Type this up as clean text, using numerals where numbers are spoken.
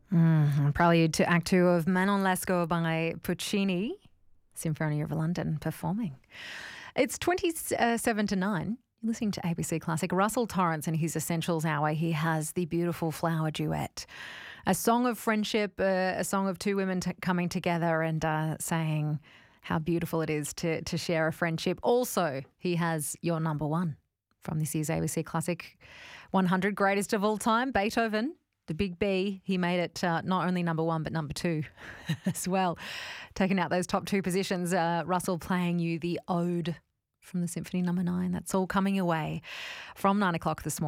Prelude to Act 2 of Manon Lescaut by Puccini, Symphony of London performing. It's 27 to 9. You're listening to ABC Classic. Russell Torrance in his Essentials Hour, he has the beautiful Flower Duet, a song of friendship, a song of two women coming together and saying how beautiful it is to share a friendship. Also, he has Your Number One from this year's ABC Classic 100 Greatest of All Time, Beethoven. The Big B, he made it not only number one but number two as well. Taking out those top two positions, Russell playing you the Ode from the Symphony No. 9. That's all coming your way from 9 o'clock this morning.